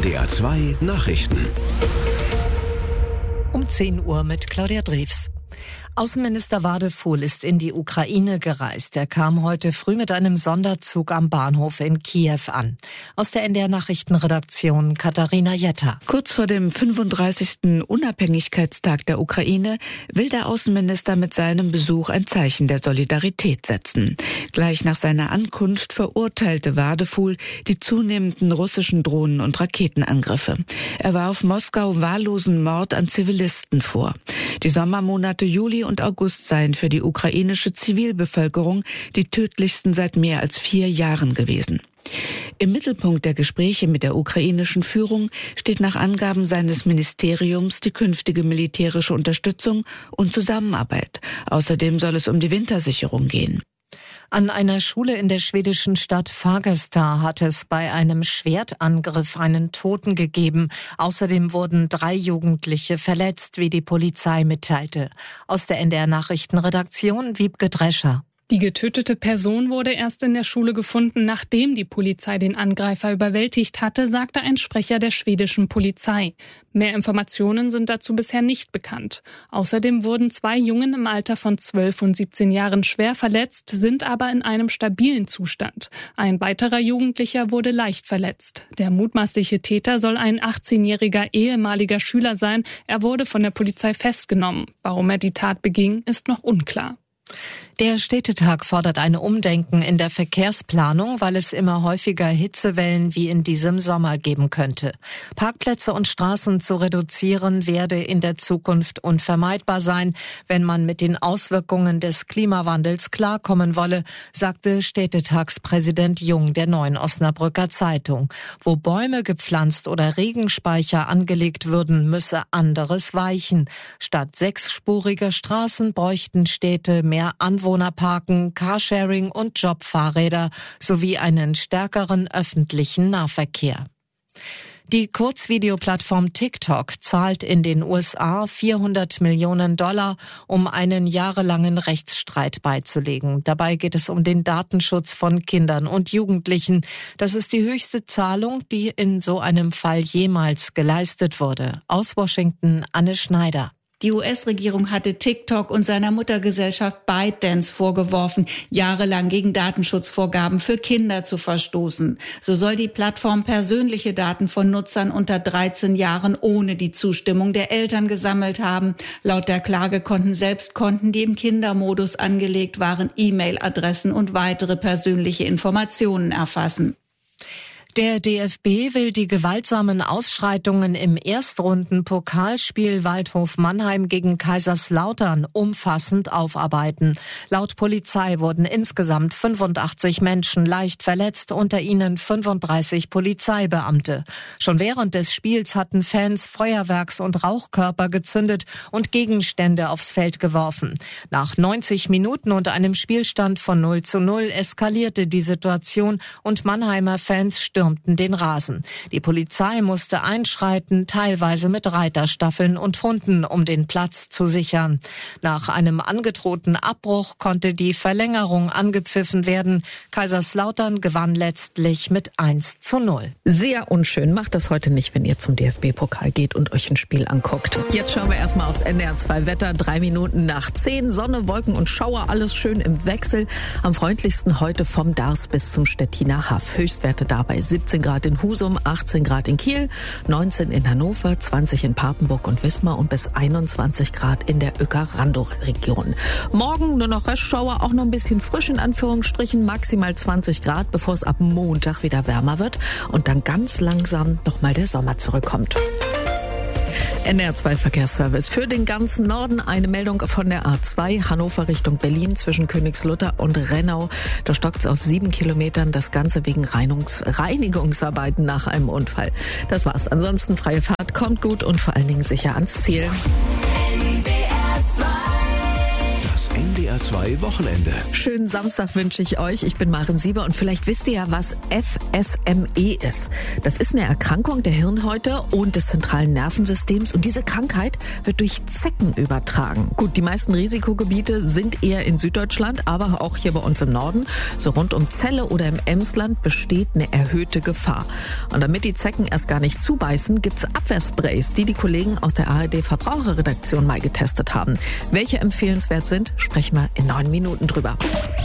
NDR 2 Nachrichten. Um 10 Uhr mit Claudia Drews. Außenminister Wadefuhl ist in die Ukraine gereist. Er kam heute früh mit einem Sonderzug am Bahnhof in Kiew an. Aus der NDR Nachrichtenredaktion Katharina Jetter. Kurz vor dem 35. Unabhängigkeitstag der Ukraine will der Außenminister mit seinem Besuch ein Zeichen der Solidarität setzen. Gleich nach seiner Ankunft verurteilte Wadefuhl die zunehmenden russischen Drohnen- und Raketenangriffe. Er warf Moskau wahllosen Mord an Zivilisten vor. Die Sommermonate Juli und August seien für die ukrainische Zivilbevölkerung die tödlichsten seit mehr als 4 Jahren gewesen. Im Mittelpunkt der Gespräche mit der ukrainischen Führung steht nach Angaben seines Ministeriums die künftige militärische Unterstützung und Zusammenarbeit. Außerdem soll es um die Wintersicherung gehen. An einer Schule in der schwedischen Stadt Fagersta hat es bei einem Schwertangriff einen Toten gegeben. Außerdem wurden 3 Jugendliche verletzt, wie die Polizei mitteilte. Aus der NDR Nachrichtenredaktion Wiebke Drescher. Die getötete Person wurde erst in der Schule gefunden, nachdem die Polizei den Angreifer überwältigt hatte, sagte ein Sprecher der schwedischen Polizei. Mehr Informationen sind dazu bisher nicht bekannt. Außerdem wurden 2 Jungen im Alter von 12 und 17 Jahren schwer verletzt, sind aber in einem stabilen Zustand. Ein weiterer Jugendlicher wurde leicht verletzt. Der mutmaßliche Täter soll ein 18-jähriger ehemaliger Schüler sein. Er wurde von der Polizei festgenommen. Warum er die Tat beging, ist noch unklar. Der Städtetag fordert ein Umdenken in der Verkehrsplanung, weil es immer häufiger Hitzewellen wie in diesem Sommer geben könnte. Parkplätze und Straßen zu reduzieren werde in der Zukunft unvermeidbar sein, wenn man mit den Auswirkungen des Klimawandels klarkommen wolle, sagte Städtetagspräsident Jung der Neuen Osnabrücker Zeitung. Wo Bäume gepflanzt oder Regenspeicher angelegt würden, müsse anderes weichen. Statt 6-spuriger Straßen bräuchten Städte mehr Anwohnerparken, Carsharing und Jobfahrräder sowie einen stärkeren öffentlichen Nahverkehr. Die Kurzvideoplattform TikTok zahlt in den USA $400 Millionen, um einen jahrelangen Rechtsstreit beizulegen. Dabei geht es um den Datenschutz von Kindern und Jugendlichen. Das ist die höchste Zahlung, die in so einem Fall jemals geleistet wurde. Aus Washington, Anne Schneider. Die US-Regierung hatte TikTok und seiner Muttergesellschaft ByteDance vorgeworfen, jahrelang gegen Datenschutzvorgaben für Kinder zu verstoßen. So soll die Plattform persönliche Daten von Nutzern unter 13 Jahren ohne die Zustimmung der Eltern gesammelt haben. Laut der Klage konnten Selbstkonten, die im Kindermodus angelegt waren, E-Mail-Adressen und weitere persönliche Informationen erfassen. Der DFB will die gewaltsamen Ausschreitungen im Erstrunden-Pokalspiel Waldhof Mannheim gegen Kaiserslautern umfassend aufarbeiten. Laut Polizei wurden insgesamt 85 Menschen leicht verletzt, unter ihnen 35 Polizeibeamte. Schon während des Spiels hatten Fans Feuerwerks- und Rauchkörper gezündet und Gegenstände aufs Feld geworfen. Nach 90 Minuten und einem Spielstand von 0:0 eskalierte die Situation und Mannheimer Fans stürmten den Rasen. Die Polizei musste einschreiten, teilweise mit Reiterstaffeln und Hunden, um den Platz zu sichern. Nach einem angedrohten Abbruch konnte die Verlängerung angepfiffen werden. Kaiserslautern gewann letztlich mit 1:0. Sehr unschön. Macht das heute nicht, wenn ihr zum DFB-Pokal geht und euch ein Spiel anguckt. Jetzt schauen wir erstmal aufs NDR 2 Wetter. 3 Minuten nach 10. Sonne, Wolken und Schauer, alles schön im Wechsel. Am freundlichsten heute vom Dars bis zum Stettiner Haff. Höchstwerte dabei 17 Grad in Husum, 18 Grad in Kiel, 19 in Hannover, 20 in Papenburg und Wismar und bis 21 Grad in der Uecker-Randow-Region. Morgen nur noch Restschauer, auch noch ein bisschen frisch in Anführungsstrichen, maximal 20 Grad, bevor es ab Montag wieder wärmer wird und dann ganz langsam nochmal der Sommer zurückkommt. NDR 2 Verkehrsservice. Für den ganzen Norden eine Meldung von der A2 Hannover Richtung Berlin zwischen Königslutter und Rennau. Da stockt es auf 7 Kilometern. Das Ganze wegen Reinigungsarbeiten nach einem Unfall. Das war's. Ansonsten freie Fahrt, kommt gut und vor allen Dingen sicher ans Ziel. Das NDR SWR2 Wochenende. Schönen Samstag wünsche ich euch. Ich bin Maren Sieber und vielleicht wisst ihr ja, was FSME ist. Das ist eine Erkrankung der Hirnhäute und des zentralen Nervensystems und diese Krankheit wird durch Zecken übertragen. Gut, die meisten Risikogebiete sind eher in Süddeutschland, aber auch hier bei uns im Norden, so rund um Celle oder im Emsland, besteht eine erhöhte Gefahr. Und damit die Zecken erst gar nicht zubeißen, gibt's Abwehrsprays, die Kollegen aus der ARD-Verbraucherredaktion mal getestet haben. Welche empfehlenswert sind, sprechen wir in 9 Minuten drüber.